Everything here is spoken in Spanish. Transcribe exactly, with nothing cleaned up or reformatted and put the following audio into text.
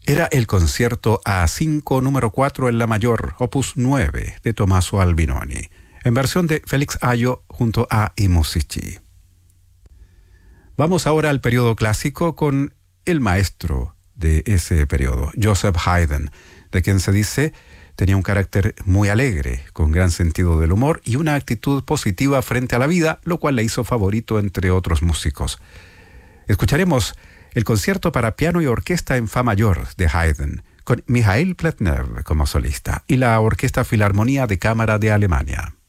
Era el concierto A cinco número cuatro en la mayor, opus nueve, de Tommaso Albinoni, en versión de Félix Ayo junto a I Musici. Vamos ahora al periodo clásico con el maestro de ese periodo, Joseph Haydn, de quien se dice tenía un carácter muy alegre, con gran sentido del humor y una actitud positiva frente a la vida, lo cual le hizo favorito entre otros músicos. Escucharemos el concierto para piano y orquesta en fa mayor de Haydn, con Michael Plätner como solista y la Orquesta Filarmonía de Cámara de Alemania.